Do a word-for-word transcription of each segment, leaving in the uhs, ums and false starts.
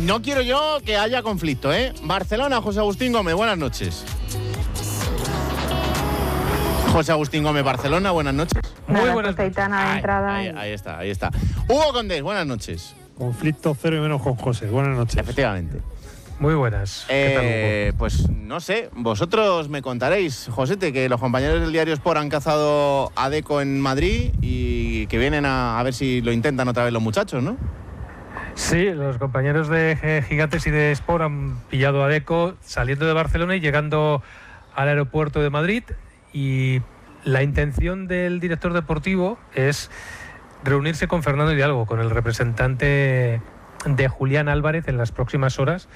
no quiero yo que haya conflicto, ¿eh? Barcelona, José Agustín Gómez, buenas noches. José Agustín Gómez, Barcelona, buenas noches. Muy buenas noches. Ahí, ahí, ahí está, ahí está. Hugo Condés, buenas noches. Conflicto cero y menos con José, buenas noches. Efectivamente. Muy buenas. ¿Qué tal, Eh, Hugo? pues no sé, vosotros me contaréis, Josete, que los compañeros del diario Sport han cazado a Deco en Madrid y que vienen a, a ver si lo intentan otra vez los muchachos, ¿no? Sí, los compañeros de Gigantes y de Sport han pillado a Deco saliendo de Barcelona y llegando al aeropuerto de Madrid, y la intención del director deportivo es reunirse con Fernando Hidalgo, con el representante de Julián Álvarez, en las próximas horas.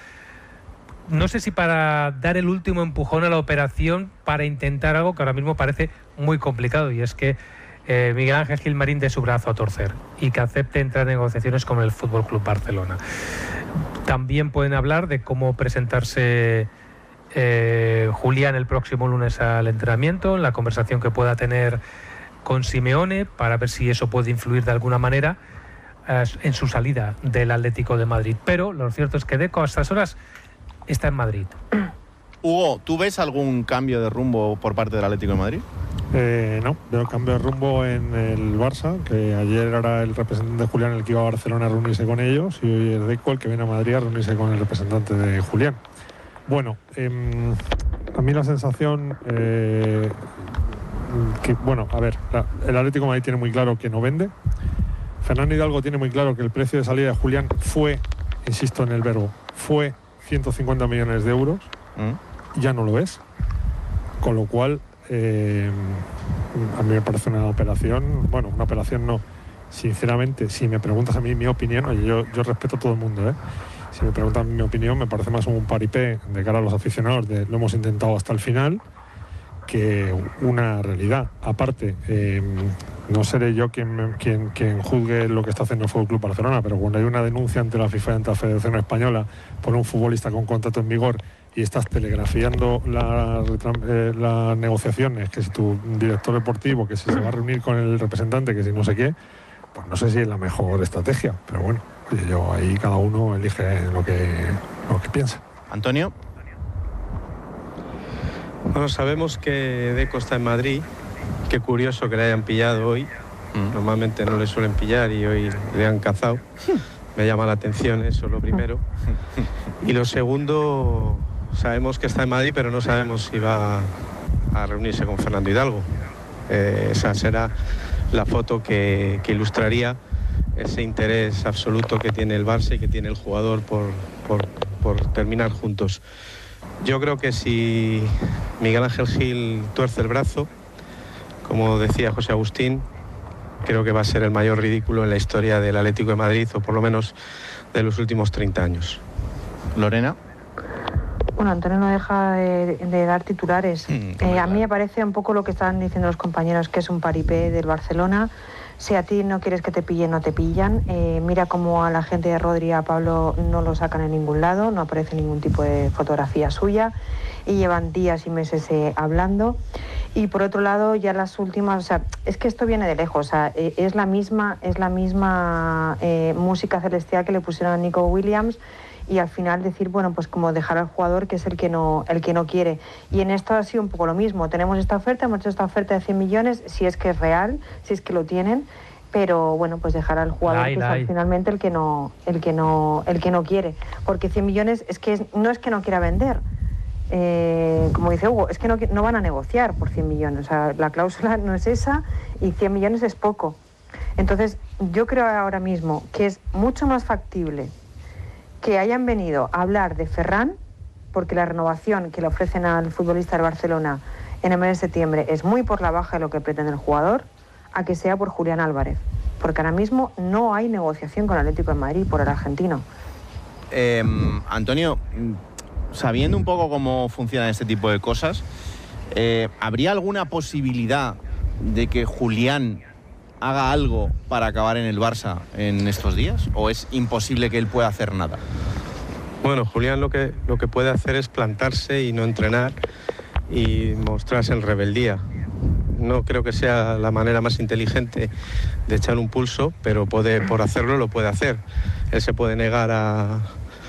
No sé si para dar el último empujón a la operación, para intentar algo que ahora mismo parece muy complicado, y es que eh, Miguel Ángel Gilmarín dé su brazo a torcer y que acepte entrar en negociaciones con el F C Barcelona. También pueden hablar de cómo presentarse eh, Julián el próximo lunes al entrenamiento, la conversación que pueda tener con Simeone, para ver si eso puede influir de alguna manera eh, en su salida del Atlético de Madrid. Pero lo cierto es que Deco a estas horas está en Madrid. Hugo, ¿tú ves algún cambio de rumbo por parte del Atlético de Madrid? Eh, no, veo cambio de rumbo en el Barça, que ayer era el representante de Julián el que iba a Barcelona a reunirse con ellos, y hoy es Deco el que viene a Madrid a reunirse con el representante de Julián. Bueno, eh, a mí la sensación eh, que, bueno, a ver, la, el Atlético de Madrid tiene muy claro que no vende. Fernando Hidalgo tiene muy claro que el precio de salida de Julián fue, insisto en el verbo, fue ciento cincuenta millones de euros, ¿Mm? Ya no lo es, con lo cual eh, a mí me parece una operación, bueno, una operación no, sinceramente, si me preguntas a mí mi opinión, oye, yo, yo respeto a todo el mundo, ¿eh? Si me preguntan mi opinión, me parece más un paripé de cara a los aficionados de lo hemos intentado hasta el final, que una realidad. Aparte, eh, no seré yo quien, quien, quien juzgue lo que está haciendo el F C Barcelona, pero cuando hay una denuncia ante la FIFA y ante la Federación Española por un futbolista con contrato en vigor y estás telegrafiando la, eh, las negociaciones, que si tu director deportivo, que si se va a reunir con el representante, que si no sé qué, pues no sé si es la mejor estrategia, pero bueno, oye, yo ahí cada uno elige lo que, lo que piensa. Antonio. Bueno, sabemos que Deco está en Madrid. Qué curioso que le hayan pillado hoy. Mm. Normalmente no le suelen pillar y hoy le han cazado. Me llama la atención eso, lo primero. Y lo segundo, sabemos que está en Madrid, pero no sabemos si va a reunirse con Fernando Hidalgo. Eh, esa será la foto que, que ilustraría ese interés absoluto que tiene el Barça y que tiene el jugador por, por, por terminar juntos. Yo creo que si Miguel Ángel Gil tuerce el brazo, como decía José Agustín, creo que va a ser el mayor ridículo en la historia del Atlético de Madrid, o por lo menos de los últimos treinta años. Lorena. Bueno, Antonio no deja de, de dar titulares. Mm, eh, a mí me parece un poco lo que están diciendo los compañeros, que es un paripé del Barcelona. Si a ti no quieres que te pillen, no te pillan. Eh, mira cómo a la gente de Rodri y a Pablo no lo sacan en ningún lado, no aparece ningún tipo de fotografía suya y llevan días y meses eh, hablando. Y por otro lado, ya las últimas, o sea, es que esto viene de lejos, o sea, eh, es la misma, es la misma eh, música celestial que le pusieron a Nico Williams. Y al final decir, bueno, pues como dejar al jugador que es el que no el que no quiere. Y en esto ha sido un poco lo mismo. Tenemos esta oferta, hemos hecho esta oferta de cien millones, si es que es real, si es que lo tienen, pero bueno, pues dejar al jugador lai, que lai. es finalmente el que no el que no el que no quiere, porque cien millones es que es, no es que no quiera vender. Eh, como dice Hugo, es que no, no van a negociar por cien millones, o sea, la cláusula no es esa y cien millones es poco. Entonces, yo creo ahora mismo que es mucho más factible que hayan venido a hablar de Ferran, porque la renovación que le ofrecen al futbolista del Barcelona en el mes de septiembre es muy por la baja de lo que pretende el jugador, a que sea por Julián Álvarez, porque ahora mismo no hay negociación con el Atlético de Madrid por el argentino. Eh, Antonio, sabiendo un poco cómo funcionan este tipo de cosas, eh, ¿habría alguna posibilidad de que Julián haga algo para acabar en el Barça en estos días? ¿O es imposible que él pueda hacer nada? Bueno, Julián lo que, lo que puede hacer es plantarse y no entrenar y mostrarse en rebeldía. No creo que sea la manera más inteligente de echar un pulso, pero puede, por hacerlo lo puede hacer. Él se puede negar a,